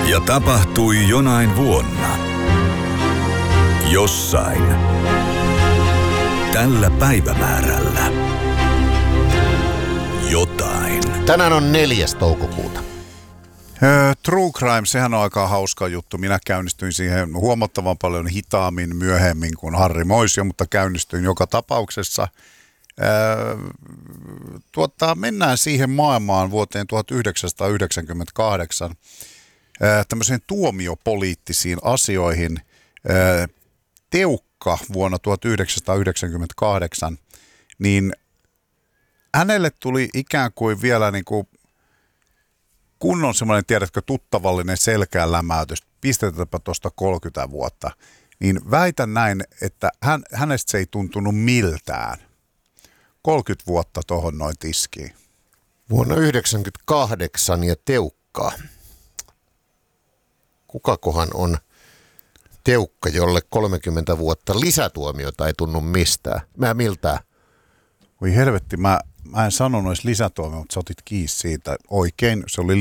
Ja tapahtui jonain vuonna. Jossain. Tällä päivämäärällä. Jotain. Tänään on 4. toukokuuta. True crime, sehän on aika hauska juttu. Minä käynnistyin siihen huomattavan paljon hitaammin myöhemmin kuin Harri Moisio, mutta käynnistyin joka tapauksessa. Mennään siihen maailmaan vuoteen 1998 tämmöiseen tuomiopoliittisiin asioihin. Teukka vuonna 1998, niin hänelle tuli ikään kuin vielä niin kuin kunnon semmoinen, tiedätkö, tuttavallinen selkäänlämäytys, pistetäänpä tuosta 30 vuotta, niin väitän näin, että hänestä se ei tuntunut miltään. 30 vuotta tohon noin tiskiin. Vuonna 1998 ja Teukka. Kukakohan on Teukka, jolle 30 vuotta lisätuomiota ei tunnu mistään? Miltään? Voi helvetti, mä en sanonut edes lisätuomio, mutta sä otit kiinni siitä oikein. Se oli